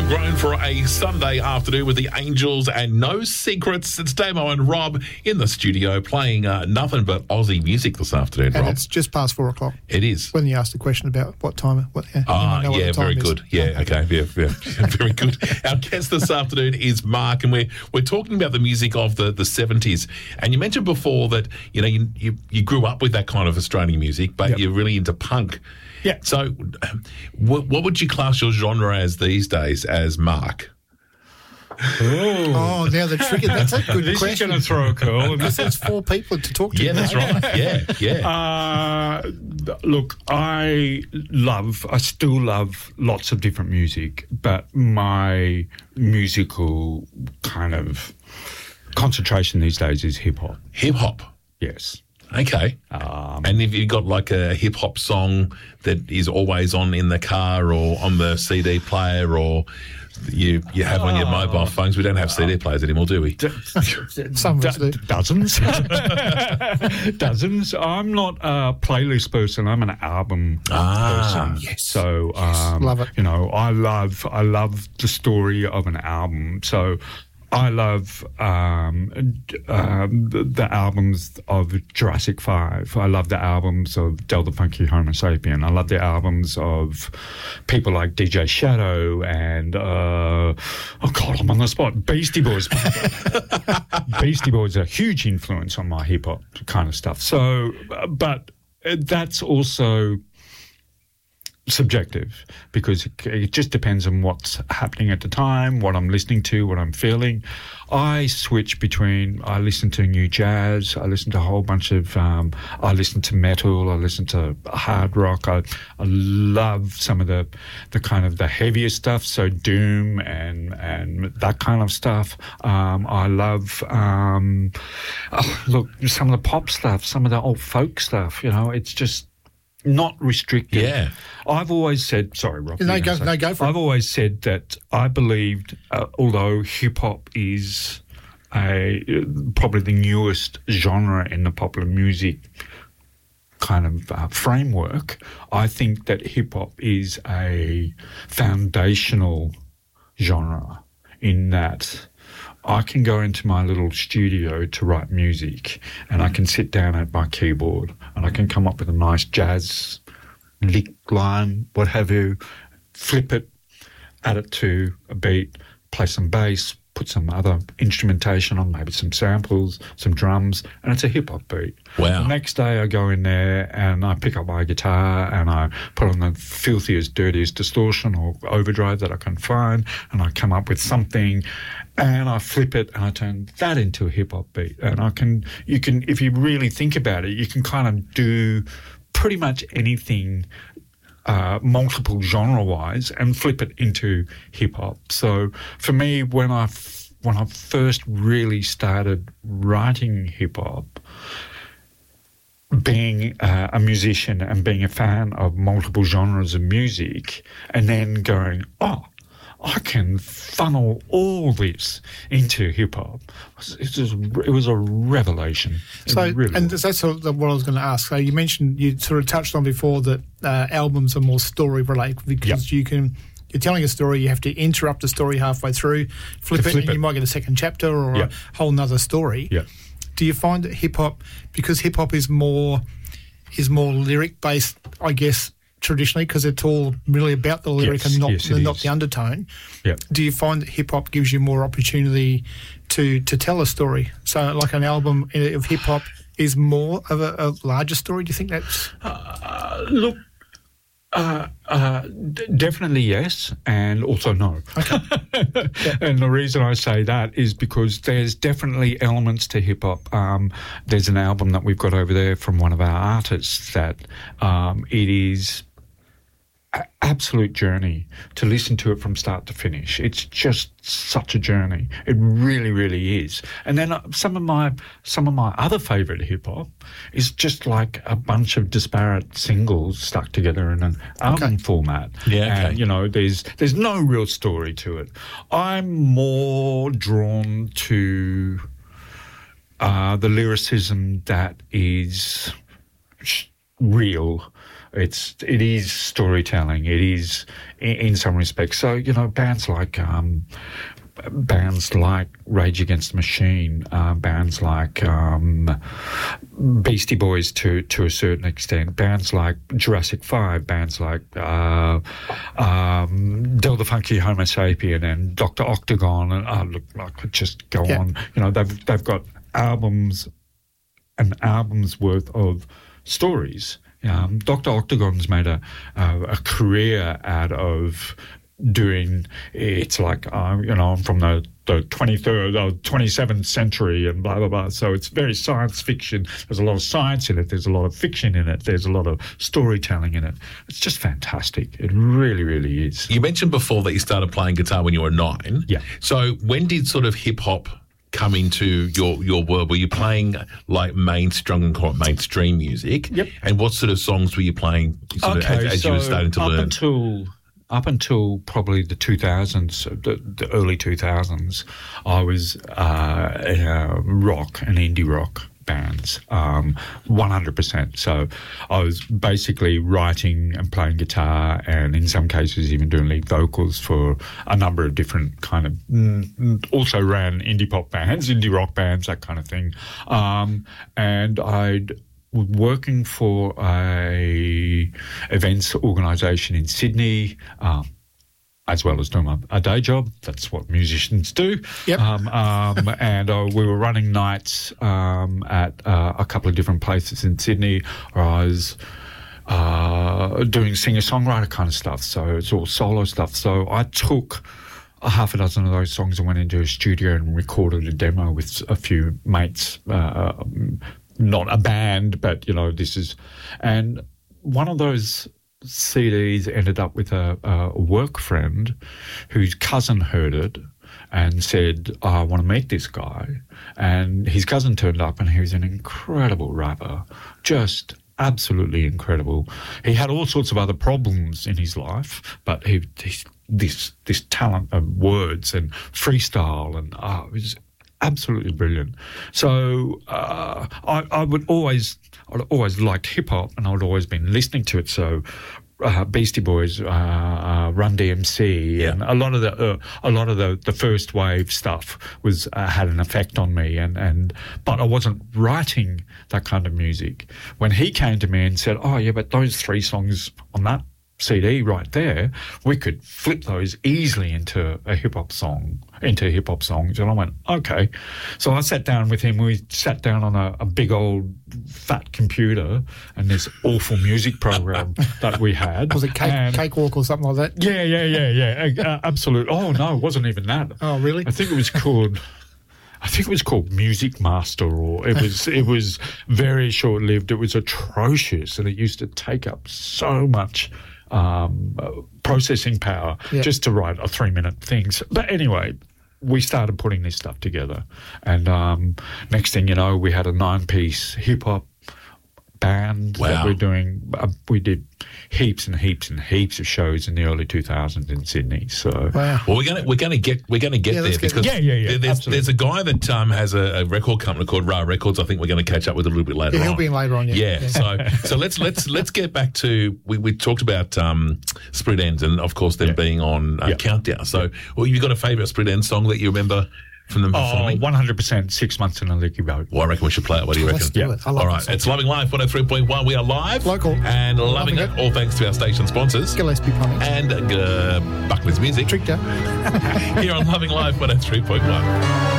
Homegrown for a Sunday afternoon with the Angels and No Secrets. It's Damo and Rob in the studio playing nothing but Aussie music this afternoon, And Rob. it's just past 4 o'clock. It is. When you asked the question about what time, Yeah, very good. Yeah, okay, yeah, very good. Our guest this afternoon is Mark, and we're talking about the music of the 70s. And you mentioned before that you grew up with that kind of Australian music, but you're really into punk. Yeah. So, what would you class your genre as these days, as Mark? Oh, now the tricky. That's a good This question. is going to throw a curl. Because there's 4 people to talk to. Yeah, that's right. Yeah. Look, I still love lots of different music, but my musical kind of concentration these days is hip hop. Hip hop. Yes. Okay. And have you got like a hip hop song that is always on in the car or on the CD player, or you have on your mobile phones? We don't have CD players anymore, do we? Some of us do. Dozens. Dozens. I'm not a playlist person. I'm an album person. Yes. So Love it. I love the story of an album. So I love the albums of Jurassic 5. I love the albums of Del the Funky Homo Sapien. I love the albums of people like DJ Shadow and, I'm on the spot, Beastie Boys. Beastie Boys are a huge influence on my hip-hop kind of stuff. So, but that's also subjective, because it just depends on what's happening at the time, what I'm listening to, what I'm feeling. I switch between, I listen to new jazz, I listen to a whole bunch of, I listen to metal, I listen to hard rock. I love some of the kind of the heavier stuff, so doom and that kind of stuff. I love, look, some of the pop stuff, some of the old folk stuff, it's just not restricted. Yeah. I've always said, sorry, Rob. Go for it. I've always said that I believed, although hip-hop is probably the newest genre in the popular music kind of framework, I think that hip-hop is a foundational genre in that I can go into my little studio to write music, and I can sit down at my keyboard and I can come up with a nice jazz lick line, what have you, flip it, add it to a beat, play some bass, put some other instrumentation on, maybe some samples, some drums, and it's a hip-hop beat. Wow. The next day I go in there and I pick up my guitar and I put on the filthiest, dirtiest distortion or overdrive that I can find, and I come up with something, and I flip it and I turn that into a hip-hop beat. And you can, if you really think about it, you can kind of do pretty much anything multiple genre-wise and flip it into hip-hop. So for me, when I first really started writing hip-hop, being a musician and being a fan of multiple genres of music, and then going, I can funnel all this into hip hop. It was a revelation. That's sort of what I was going to ask. So you mentioned, you sort of touched on before that albums are more story related, because you're telling a story, you have to interrupt the story halfway through, flip it, and you might get a second chapter or a whole nother story. Yeah. Do you find that hip hop, because hip hop is more lyric based, I guess, traditionally, because it's all really about the lyric and not the undertone. Yeah. Do you find that hip-hop gives you more opportunity to tell a story? So like an album of hip-hop is more of a larger story? Do you think that's... Look, definitely yes, and also no. Okay. And the reason I say that is because there's definitely elements to hip hop. There's an album that we've got over there from one of our artists that it is an absolute journey to listen to it from start to finish. It's just such a journey. It really, really is. And then some of my other favourite hip hop is just like a bunch of disparate singles stuck together in an album format. Yeah, okay. And, there's no real story to it. I'm more drawn to the lyricism that is real it is storytelling. It is in some respects. So bands like Rage Against the Machine, bands like Beastie Boys to a certain extent, bands like Jurassic 5, bands like Del the Funky Homo Sapien and Dr. Octagon, and I could just go on. They've got albums and albums worth of stories. Dr. Octagon's made a career out of doing, it's like, I'm from the 23rd or 27th century and blah, blah, blah. So it's very science fiction. There's a lot of science in it. There's a lot of fiction in it. There's a lot of storytelling in it. It's just fantastic. It really, really is. You mentioned before that you started playing guitar when you were 9. Yeah. So when did sort of hip-hop come into your world? Were you playing like mainstream music? Yep. And what sort of songs were you playing as you were starting to learn? Up until probably the 2000s, the early 2000s, I was rock and indie rock bands, 100%. So I was basically writing and playing guitar, and in some cases even doing lead vocals for a number of different kind of, also ran indie pop bands, indie rock bands, that kind of thing. And I'd working for a events organisation in Sydney, as well as doing a day job. That's what musicians do. Yep. And we were running nights at a couple of different places in Sydney where I was doing singer-songwriter kind of stuff. So it's all solo stuff. So I took a half a dozen of those songs and went into a studio and recorded a demo with a few mates, not a band, but, this is... And one of those CDs ended up with a work friend whose cousin heard it and said, I want to meet this guy. And his cousin turned up and he was an incredible rapper, just absolutely incredible. He had all sorts of other problems in his life, but he's this talent of words and freestyle, and it was absolutely brilliant. So I'd always liked hip hop, and I'd always been listening to it. So Beastie Boys, Run DMC, and a lot of the first wave stuff was had an effect on me. But I wasn't writing that kind of music. When he came to me and said, "Oh yeah, but those 3 songs on that CD right there, we could flip those easily into hip hop songs." And I went, okay. So I sat down with him. We sat down on a big old fat computer and this awful music program that we had. Was it Cakewalk or something like that? Yeah. Absolutely. Oh no, it wasn't even that. Oh really? I think it was called Music Master, or it was very short-lived. It was atrocious, and it used to take up so much processing power just to write a 3-minute thing. But anyway, we started putting this stuff together, and next thing you know, we had a 9-piece hip-hop band that we're doing. We did heaps and heaps and heaps of shows in the early 2000s in Sydney. So, well, we're going to get there because there's a guy that has a record company called Ra Records. I think we're going to catch up with a little bit later. He'll be in later on. Yeah. So let's get back to we talked about Split Ends and of course them being on Countdown. So, you've got a favourite Split Ends song that you remember from them performing? 100%, 6 months in a leaky boat. Well, I reckon we should play it. What do you reckon? Let's do it. I love all right, it's Loving Life 103.1. We are live. Local. And loving it. All thanks to our station sponsors. Gillespie Plumbing. And Buckley's Music. Tricked out. Here on Loving Life 103.1.